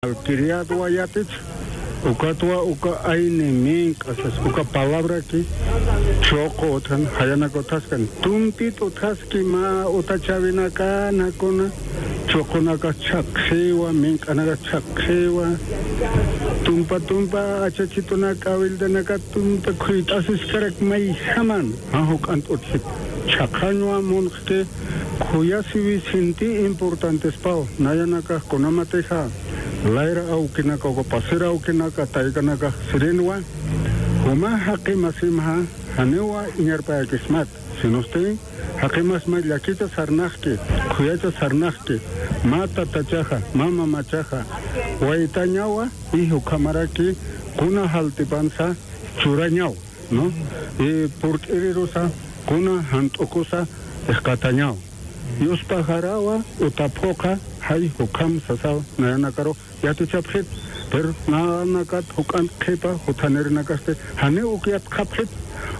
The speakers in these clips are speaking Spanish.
Criado ayatit, uka aine min kasas, uka palabra ki, choco otan, hayanako taskan, tumpit otaski ma otachabinaka nakona, choco naka chaksewa, min kanaka chaksewa, tumpa achachito naka wilda naka tumpa kuitasis karak mai saman, ahok ant otsit, chakanywa monke, kuyasivi sinti importantes pao, nayanaka konamateja. Laira au kinaka ko pasira au kinaka taikanaka sirenwa huma hakima simha hanewa inyarpa kismat sinoste hakimas ma yakita sarnahke kuyacha sarnahke mata tachaja mama machaja waitanyawa hijo kamaraki kuna haltipansa churañao no porquerosa kuna hantokosa escatañao Yos pajarawa utapoka hay hukam sasao nayanakaro yatu chaphet pero nakat hukan kepa hutaner nakaste hane ukiat kaphet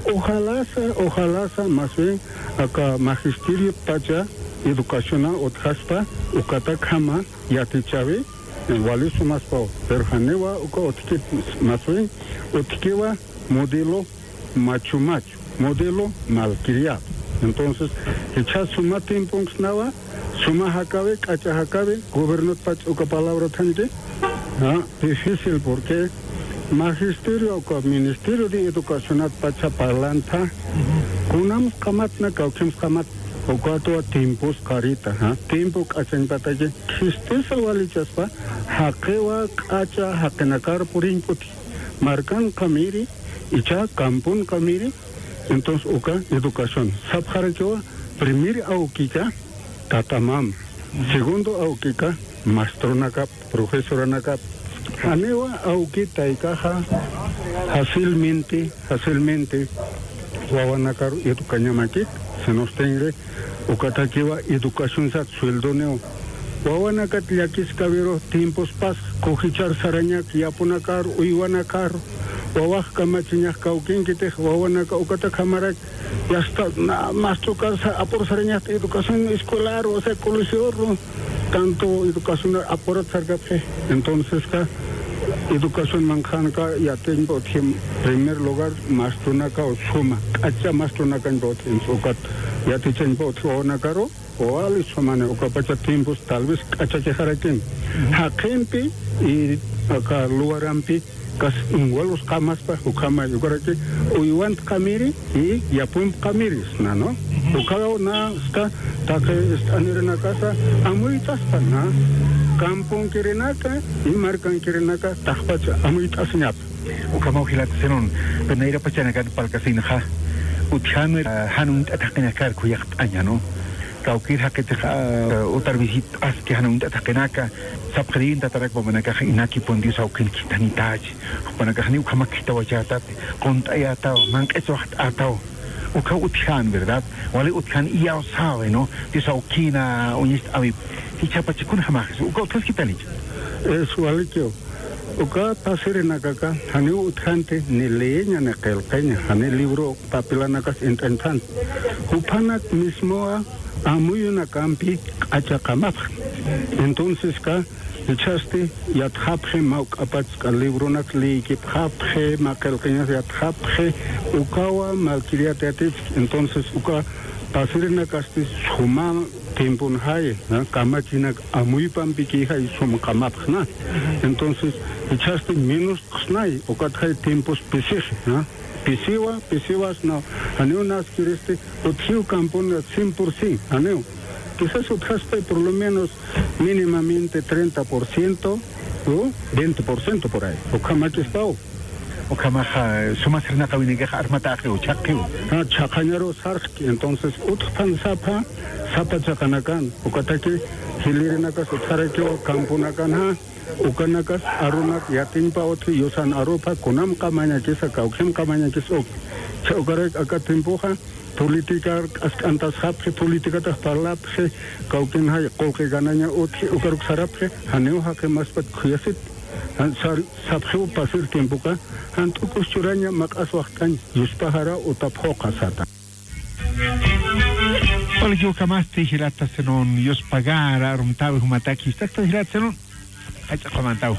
ojalá más bien acá magisterio pacha educacional otkaspa ukata kama yatu chave wali sumas pao pero hanewa uka otike más bien otikewa modelo macho modelo malcriado. Entonces, echar suma tiempo nava, suma jacabe, cacha jacabe, gobierno pacho que palabra tante, difícil porque magisterio o ministerio de educación pacha parlantá, kunam kamat na kaukim kamat, o cuatro tiempos carita, tiempo cachan pataje, xistesa walichaspa, jaquewa cacha jaquenakar por input, marcan camiri, icha campun camiri. Entonces, oka educación. Sabharakewa, primer aukika, tatamam. Segundo aukika, mastronaka, profesoranaka. Anewa aukita ikaha, fácilmente, wawanakar educañamakit, se nos tenga, okatakewa educación sat sueldo neo. Wawanakat yakis kabiro tiempos pas, kohichar sarañak, yapunakar, uiwanakar. Wawah kamachiñas kaukin kite wawanaka ukata kamarak ya está más tocar apor sarañas educación escolar o sea colegio tanto educación apor sargafe entonces ka educación manjanka ya tengo primer lugar más tunaka o suma cacha más tunaka en botín sokat ya te chen bot wawanakaro o ali sumane ukapacha tiempos tal vez cacha que harakin hakempi y acá lugarampi kas ingwalos kamas pa ukama yukarake uiwan kamiri y yapum kamiris no ukao na sta take anirena casa amuitas pa na kampung kirinaka y markan kirinaka tahpacha amuitas nyap ukama uhilat senon beneira pachanakan palkasinha uchanu hanun atakenakar kuyak anya no kaukir hakete otar visit aske hanun atakenaka sabkhrin tatarak bomanaka inaki pondi saukin kitanitaj bomanaka ni ukama kitawachata kontayata mankeso atao uka uthan verdad wale uthan iya sabe no de saukina unist abi hichapachikun hamas uka utas kitalich es walikyo uka pasirenaka hani uthante ni leña na kelkanya hani libro papilanakas intentan upanak mismo amuyuna campi achakamap entonces ka echaste ya tapje mauk apatska libronak li que tapje makelkenya ya tapje ukawa malkiriatetic entonces uka pasirina kasti suma tiempun hai na kamachina amuy pampiki hai sum kamap na entonces echaste menos snai uka hai tiempos pesis na Pisiwas no, aneo nas kiriste, othiu campón 100%, aneo. Quizás uthaste por lo menos mínimamente 30% o 20% por ahí. O kamaki stao. O kamaja, sumasrna kawinige armataje o chakeu. Chakañaro sarki, entonces utpan sapa chakanakan, o kataki, hilirinakas utharekeo camponakan ukanakas arunak yatimpa otri yosan aropa kunam kamanya kisa kaukem kamanya kisok chokarek akatimpoja política antas hapse política tas parlapse kauken hay koke gananya otri ukaruk sarapse haneu hake maspat khuyasit han sabse pasir timpoka han tukuschuranya makas waqtan yuspahara utaphoqa sata Olha que o kamaste hilata senon yos pagara rumtawe humataki stasta hilata senon Hacha komantau